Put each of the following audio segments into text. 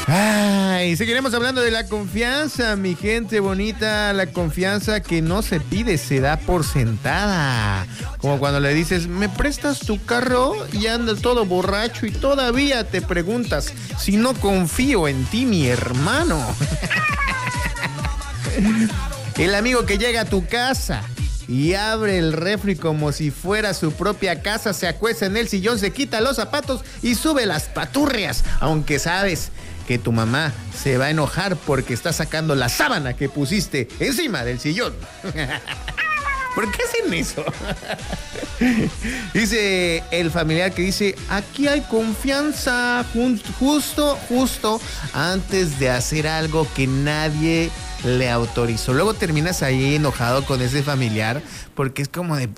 Ay, seguiremos hablando de la confianza, mi gente bonita. La confianza que no se pide, se da por sentada. Como cuando le dices, ¿me prestas tu carro? Y andas todo borracho y todavía te preguntas si no confío en ti, mi hermano. El amigo que llega a tu casa y abre el refri como si fuera su propia casa, se acuesta en el sillón, se quita los zapatos y sube las paturrias, aunque sabes que tu mamá se va a enojar porque está sacando la sábana que pusiste encima del sillón. ¿Por qué hacen eso? Dice el familiar que dice, aquí hay confianza, justo antes de hacer algo que nadie le autorizó. Luego terminas ahí enojado con ese familiar porque es como de,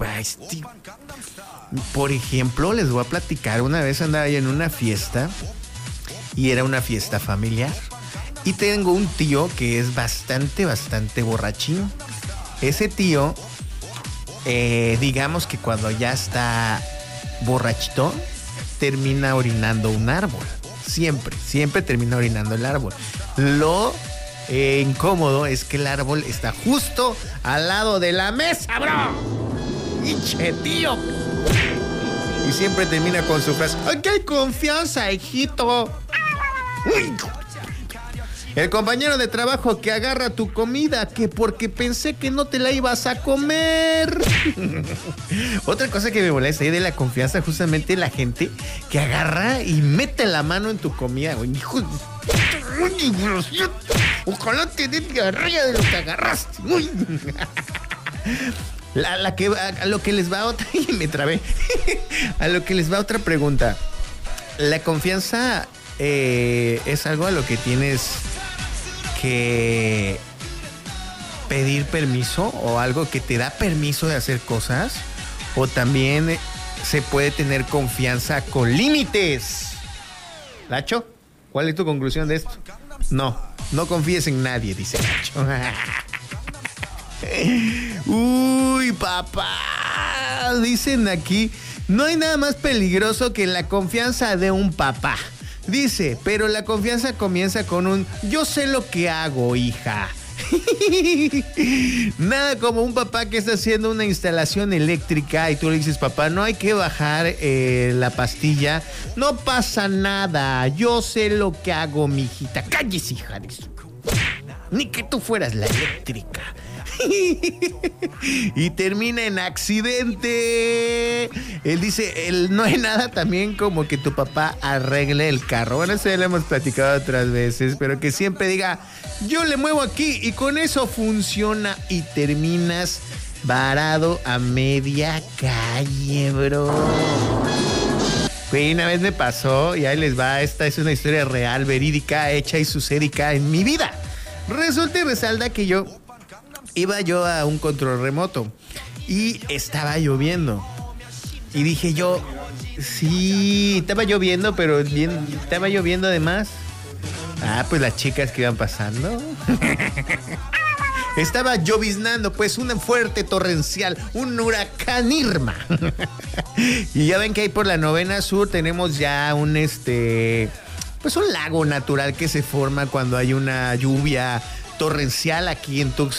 por ejemplo, les voy a platicar, una vez andaba yo en una fiesta y era una fiesta familiar y tengo un tío que es bastante borrachín. Ese tío, digamos que cuando ya está borrachito, termina orinando un árbol. Siempre termina orinando el árbol. Lo incómodo es que el árbol está justo al lado de la mesa, bro. ¡Pinche tío! Y siempre termina con su frase, ¡aquí hay confianza, hijito! ¡Uy! El compañero de trabajo que agarra tu comida, que porque pensé que no te la ibas a comer. Otra cosa que me molesta ahí de la confianza, justamente la gente que agarra y mete la mano en tu comida. Hijo, ojalá te dé diarrea de lo que agarraste. A lo que les va otra, y me trabé. A lo que les va otra pregunta. La confianza es algo a lo que tienes que pedir permiso, o algo que te da permiso de hacer cosas, o también se puede tener confianza con límites. Nacho, ¿cuál es tu conclusión de esto? No confíes en nadie, dice Nacho. Uy, papá, dicen aquí, no hay nada más peligroso que la confianza de un papá. Dice, pero la confianza comienza con un yo sé lo que hago, hija. Nada como un papá que está haciendo una instalación eléctrica y tú le dices, papá, no hay que bajar la pastilla. No pasa nada, yo sé lo que hago, mijita. Cállese, hija de su... Ni que tú fueras la eléctrica. Y termina en accidente. Él dice, no hay nada también como que tu papá arregle el carro. Bueno, eso ya lo hemos platicado otras veces, pero que siempre diga, yo le muevo aquí y con eso funciona, y terminas varado a media calle, bro. Güey, una vez me pasó, y ahí les va, esta es una historia real, verídica, hecha y sucedica en mi vida. Resulta y resalta que iba yo a un control remoto y estaba lloviendo. Y dije yo, sí, estaba lloviendo, pero estaba lloviendo además. Pues las chicas que iban pasando. Estaba lloviznando, pues un fuerte torrencial, un huracán Irma. Y ya ven que ahí por la 9ª Sur tenemos ya pues un lago natural que se forma cuando hay una lluvia torrencial aquí en Tuxtla.